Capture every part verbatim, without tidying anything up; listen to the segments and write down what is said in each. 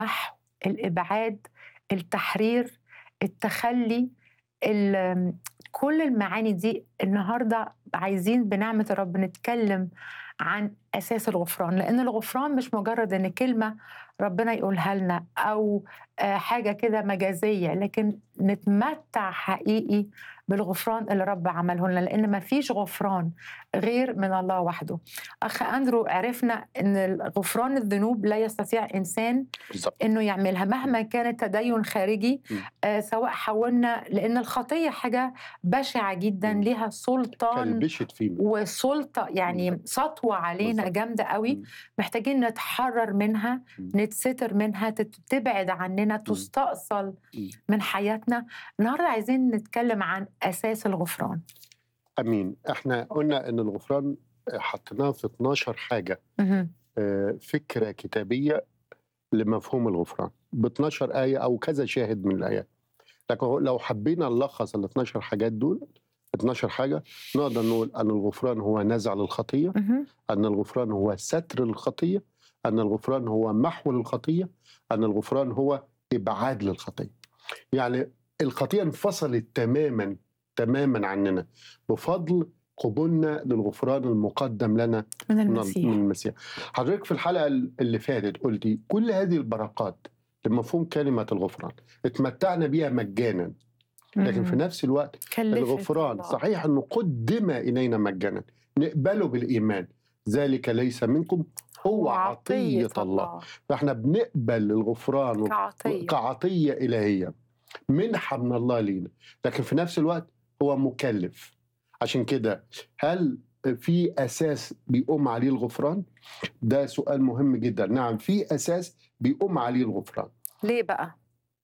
المحو، الإبعاد، التحرير، التخلّي، ال كل المعاني دي النهارده عايزين بنعمة الرب نتكلّم عن أساس الغفران، لإن الغفران مش مجرّد إن كلمة ربنا يقولها لنا أو آآ حاجة كده مجازية، لكن نتمتّع حقيقي بالغفران اللي الرب عمله لنا، لإن ما فيش غفران غير من الله وحده. أخ أندرو، عرفنا إن ال غفران الذنوب لا يستطيع إنسان بالضبط. إنه يعملها مهما كان التدين خارجي، إمم. آآ سواء حاولنا، لإن الخطية حاجة بشعة جدًا، إمم. ليها سُلطان كلبشت فينا. وسُلطة، يعني بالضبط. سطوة علينا بالضبط. جامدة أوي، إمم. محتاجين نتحرّر منها، إمم. نتستر منها، تت تبعد عننا، إمم. تُستأصل إمم. من حياتنا. النهارده عايزين نتكلّم عن أساس الغفران. أمين. إحنا قُلنا إن الغفران آآ حطيناه في اتناشر حاجة، اهم. آآ فكرة كتابية لمفهوم الغفران، باتناشر آية أو كذا شاهد من الآيات. لكن هو لو حبينا نلخّص الاتناشر حاجات دول، اتناشر حاجة، نقدر نقول أن الغفران هو نزع للخطية، اهم. أن الغفران هو ستر للخطية، أن الغفران هو محو للخطية، أن الغفران هو إبعاد للخطية. يعني الخطية انفصلت تمامًا، تمامًا عننا بفضل قبولنا للغفران المقدم لنا من من ال من المسيح. المسيح. حضرتك في الحلقة ال اللي فاتت قُلتِ كل هذه البركات لمفهوم كلمة الغفران اتمتعنا بيها مجانًا، لكن في إمم. نفس الوقت كلّفت الغفران الله. صحيح إنه قُدِّم إلينا مجانًا، نقبله بالإيمان، ذلك ليس منكم هو هو عطية عطية الله. الله فإحنا بنقبل الغفران كعطية. كعطية إلهية، منحة من الله لينا، لكن في نفس الوقت هو مُكلِّف. عشان كده هل في أساس بيقوم عليه الغفران؟ ده سؤال مهم جدًا. نعم، في أساس بيقوم عليه الغفران. ليه بقى؟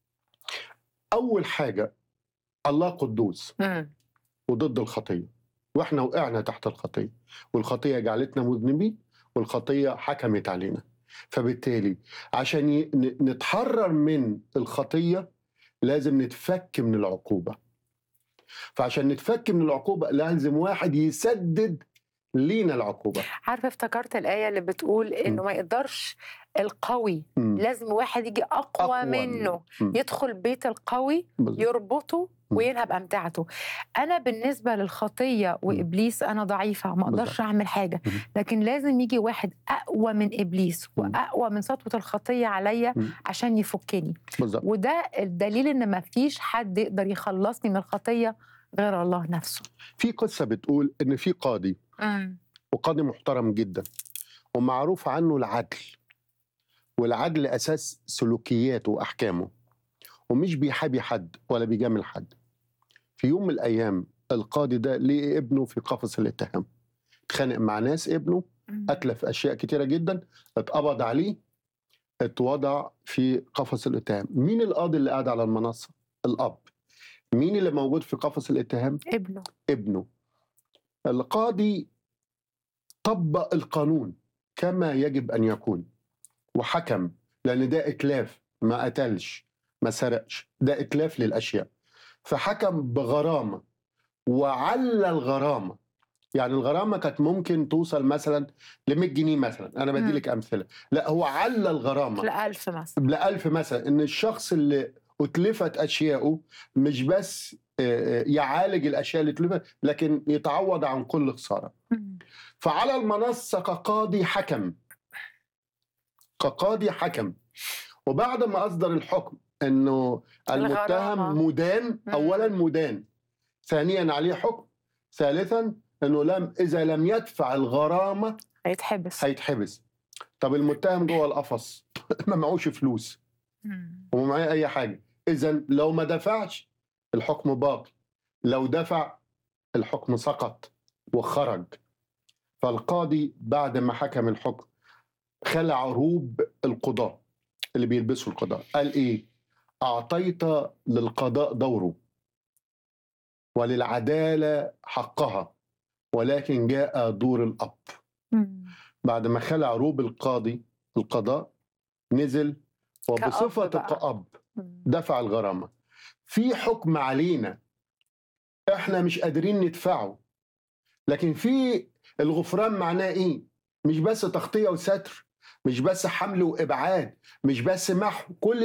أول حاجة، الله قدوس إمم. وضد الخطية، وإحنا وقعنا تحت الخطية، والخطية جعلتنا مذنبين، والخطية حكمت علينا. فبالتالي عشان ي ن نتحرر من الخطية لازم نتفك من العقوبة. فعشان نتفك من العقوبة لازم واحد يسدد لينا العقوبة. عارفة افتكرت الآية اللي بتقول إنه إمم. ما يقدرش القوي، إمم. لازم واحد ييجي أقوى أقوى منه. منه، إمم. يدخل بيت القوي، بالضبط. يربطه إمم. وينهب أمتعته. أنا بالنسبة للخطية إمم. وإبليس أنا ضعيفة، ما أقدرش بالضبط. أعمل حاجة، اهم. لكن لازم ييجي واحد أقوى من إبليس إمم. وأقوى من سطوة الخطية عليّا إمم. عشان يفكني. بالضبط. وده الدليل إن ما فيش حد يقدر يخلّصني من الخطية غير الله نفسه. في قصة بتقول إن في قاضي، إمم. وقاضي محترم جدًا، ومعروف عنه العدل، والعدل أساس سلوكياته وأحكامه، ومش بيحابي حد ولا بيجامل حد. في يوم من الأيام القاضي ده لقي ابنه في قفص الاتهام، اتخانق مع ناس، ابنه إمم. أتلف أشياء كتيرة جدًا، اتقبض عليه، اتوضع في قفص الاتهام. مين القاضي اللي قاعد على المنصة؟ الأب. مين اللي موجود في قفص الاتهام؟ ابنه. ابنه. القاضي طبّق القانون كما يجب أن يكون، وحكم، لأن ده إتلاف، ما قتلش، ما سرقش، ده إتلاف للأشياء. فحكم بغرامة وعلّى الغرامة. يعني الغرامة كانت ممكن توصل مثلًا لمية جنيه مثلًا، أنا بادّي إمم. لِك أمثلة، لأ هو علّى الغرامة لألف مثلًا. لألف مثلًا، إن الشخص اللي أُتلفت أشياؤه مش بس آآ يعالج الأشياء اللي اتلفت، لكن يتعوّض عن كل خسارة. إمم. فعلى المنصة كقاضي حكم، كقاضي حكم، وبعد ما أصدر الحكم إنه الغرامة. المتهم مُدان، أولًا إمم. مُدان، ثانيًا عليه حكم، ثالثًا إنه لم إذا لم يدفع الغرامة هيتحبس. هيتحبس. طب المتهم جوه القفص ما معهوش فلوس إمم. وما معاه أي حاجة، إذًا لو ما دفعش الحكم باقي، لو دفع الحكم سقط وخرج. فالقاضي بعد ما حكم الحكم خلع روب القضاة اللي بيلبسوا القضاء، قال إيه؟ أعطيت للقضاء دوره وللعدالة حقها، ولكن جاء دور الأب. إمم. بعد ما خلع روب القاضي القضاء نزل وبصفة كأب بقى. كأب إمم. دفع الغرامة. في حكم علينا إحنا مش قادرين ندفعه، لكن في الغفران معناه إيه؟ مش بس تغطية وستر، مش بس حمل وابعاد، مش بس محو، كل